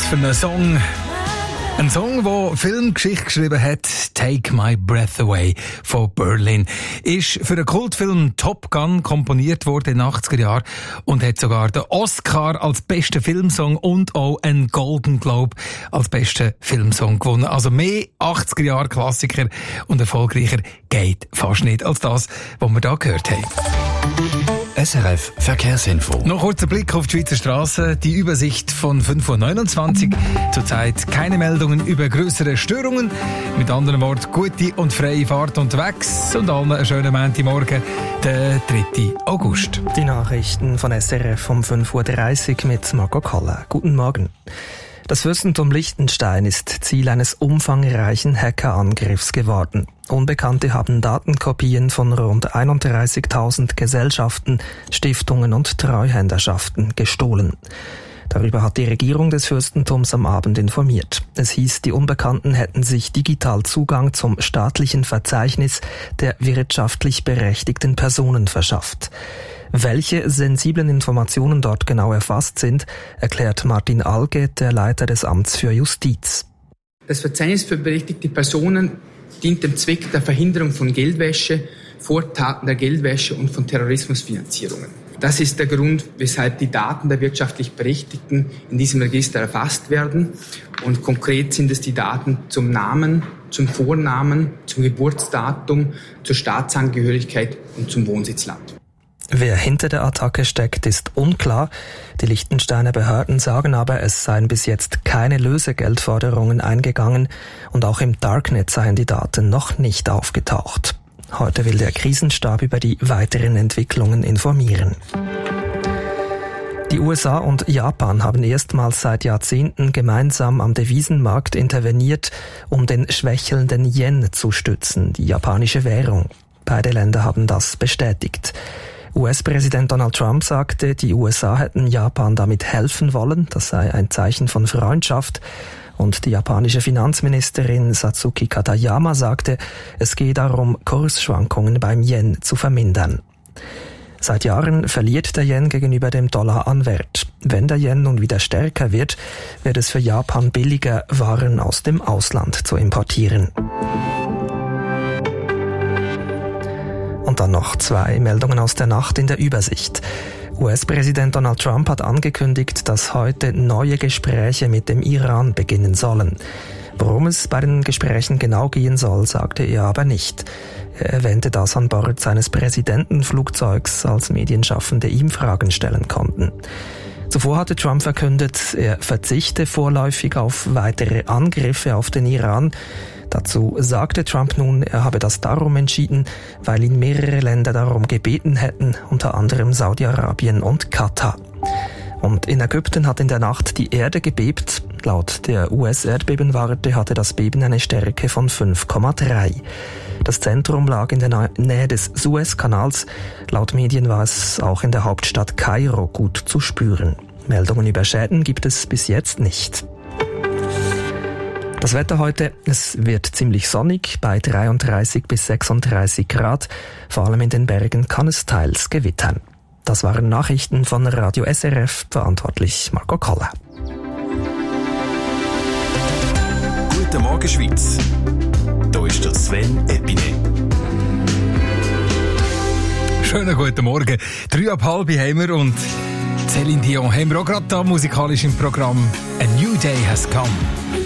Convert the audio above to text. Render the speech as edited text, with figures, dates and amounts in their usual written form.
für einen Song? Ein Song, der Filmgeschichte geschrieben hat, Take My Breath Away von Berlin, ist für den Kultfilm Top Gun komponiert worden in den 80er Jahren und hat sogar den Oscar als besten Filmsong und auch einen Golden Globe als besten Filmsong gewonnen. Also mehr 80er Jahre Klassiker und erfolgreicher geht fast nicht als das, was wir da gehört haben. SRF Verkehrsinfo. Noch kurzer Blick auf die Schweizer Straßen. Die Übersicht von 5.29 Uhr. Zurzeit keine Meldungen über grössere Störungen. Mit anderen Worten, gute und freie Fahrt unterwegs. Und allen einen schönen Montagmorgen, der 3. August. Die Nachrichten von SRF um 5.30 Uhr mit Marco Koller. Guten Morgen. Das Fürstentum Liechtenstein ist Ziel eines umfangreichen Hackerangriffs geworden. Unbekannte haben Datenkopien von rund 31.000 Gesellschaften, Stiftungen und Treuhänderschaften gestohlen. Darüber hat die Regierung des Fürstentums am Abend informiert. Es hieß, die Unbekannten hätten sich digital Zugang zum staatlichen Verzeichnis der wirtschaftlich berechtigten Personen verschafft. Welche sensiblen Informationen dort genau erfasst sind, erklärt Martin Alge, der Leiter des Amts für Justiz. Das Verzeichnis für berechtigte Personen dient dem Zweck der Verhinderung von Geldwäsche, Vortaten der Geldwäsche und von Terrorismusfinanzierungen. Das ist der Grund, weshalb die Daten der wirtschaftlich Berechtigten in diesem Register erfasst werden. Und konkret sind es die Daten zum Namen, zum Vornamen, zum Geburtsdatum, zur Staatsangehörigkeit und zum Wohnsitzland. Wer hinter der Attacke steckt, ist unklar. Die Liechtensteiner Behörden sagen aber, es seien bis jetzt keine Lösegeldforderungen eingegangen und auch im Darknet seien die Daten noch nicht aufgetaucht. Heute will der Krisenstab über die weiteren Entwicklungen informieren. Die USA und Japan haben erstmals seit Jahrzehnten gemeinsam am Devisenmarkt interveniert, um den schwächelnden Yen zu stützen, die japanische Währung. Beide Länder haben das bestätigt. US-Präsident Donald Trump sagte, die USA hätten Japan damit helfen wollen, das sei ein Zeichen von Freundschaft. Und die japanische Finanzministerin Satsuki Katayama sagte, es gehe darum, Kursschwankungen beim Yen zu vermindern. Seit Jahren verliert der Yen gegenüber dem Dollar an Wert. Wenn der Yen nun wieder stärker wird, wird es für Japan billiger, Waren aus dem Ausland zu importieren. Und dann noch 2 Meldungen aus der Nacht in der Übersicht. US-Präsident Donald Trump hat angekündigt, dass heute neue Gespräche mit dem Iran beginnen sollen. Worum es bei den Gesprächen genau gehen soll, sagte er aber nicht. Er erwähnte das an Bord seines Präsidentenflugzeugs, als Medienschaffende ihm Fragen stellen konnten. Zuvor hatte Trump verkündet, er verzichte vorläufig auf weitere Angriffe auf den Iran. Dazu sagte Trump nun, er habe das darum entschieden, weil ihn mehrere Länder darum gebeten hätten, unter anderem Saudi-Arabien und Katar. Und in Ägypten hat in der Nacht die Erde gebebt. Laut der US-Erdbebenwarte hatte das Beben eine Stärke von 5,3. Das Zentrum lag in der Nähe des Suezkanals. Laut Medien war es auch in der Hauptstadt Kairo gut zu spüren. Meldungen über Schäden gibt es bis jetzt nicht. Das Wetter heute, es wird ziemlich sonnig, bei 33 bis 36 Grad. Vor allem in den Bergen kann es teils gewittern. Das waren Nachrichten von Radio SRF, verantwortlich Marco Koller. Guten Morgen Schweiz. Hier ist der Sven Epine. Schönen guten Morgen. 3:30 haben wir und Céline Dion haben wir auch gerade da musikalisch im Programm. A New Day Has Come.